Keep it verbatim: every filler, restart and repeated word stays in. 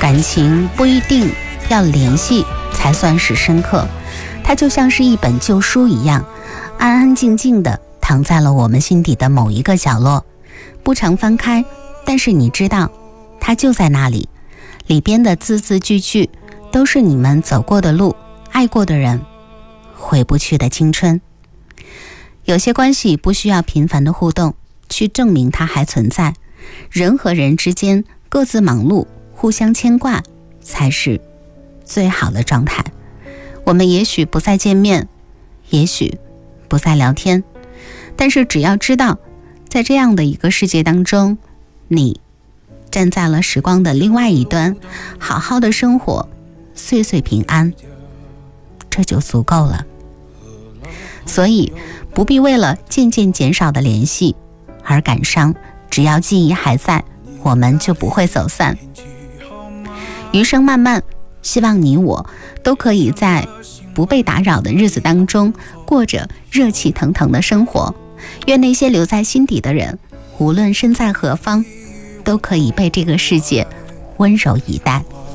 感情不一定要联系才算是深刻，它就像是一本旧书一样，安安静静地躺在了我们心底的某一个角落，不常翻开，但是你知道它就在那里，里边的字字句句都是你们走过的路，爱过的人，回不去的青春。有些关系不需要频繁的互动去证明它还存在，人和人之间各自忙碌，互相牵挂才是最好的状态。我们也许不再见面，也许不再聊天，但是只要知道在这样的一个世界当中，你站在了时光的另外一端，好好的生活，岁岁平安，这就足够了。所以不必为了渐渐减少的联系而感伤，只要记忆还在，我们就不会走散。余生漫漫，希望你我都可以在不被打扰的日子当中过着热气腾腾的生活。愿那些留在心底的人，无论身在何方，都可以被这个世界温柔以待。